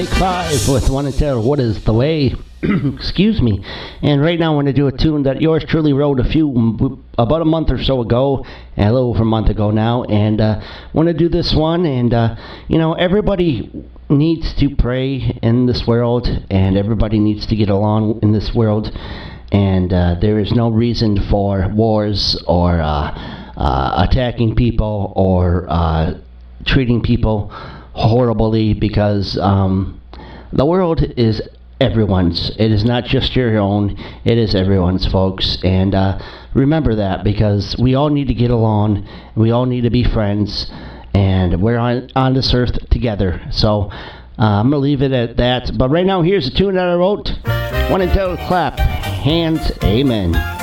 Take 5 with One and Tell What Is the Way. Excuse me. And right now I want to do a tune that yours truly wrote about a month or so ago, a little over a month ago now, and want to do this one. And everybody needs to pray in this world, and everybody needs to get along in this world, and there is no reason for wars or attacking people or treating people horribly, because the world is everyone's. It is not just your own. It is everyone's, folks. And remember that, because we all need to get along. We all need to be friends. And we're on this earth together. So I'm going to leave it at that. But right now, here's a tune that I wrote. One and Tell, clap. Hands. Amen.